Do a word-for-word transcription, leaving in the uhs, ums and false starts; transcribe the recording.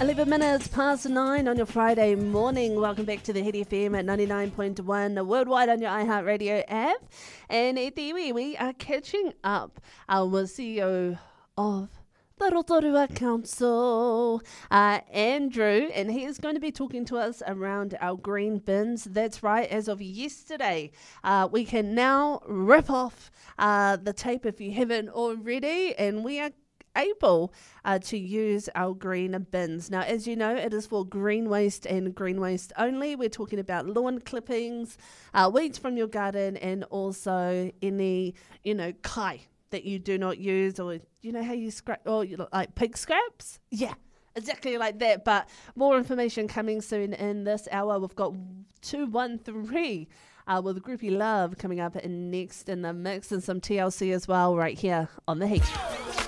eleven minutes past nine on your Friday morning. Welcome back to the Hit F M at ninety-nine point one worldwide on your iHeartRadio app. And at the we, we are catching up uh, with C E O of the Rotorua Council, uh, Andrew, and he is going to be talking to us around our green bins. That's right, as of yesterday, uh, we can now rip off uh, the tape if you haven't already, and we are able uh, to use our green bins. Now, as you know, it is for green waste and green waste only. We're talking about lawn clippings, uh, weeds from your garden, and also any, you know, kai that you do not use, or you know how you scrap, or you know, like pig scraps? Yeah, exactly like that. But more information coming soon in this hour. We've got two one three uh, with Groupie Love coming up in next in the mix, and some T L C as well right here on The Heat.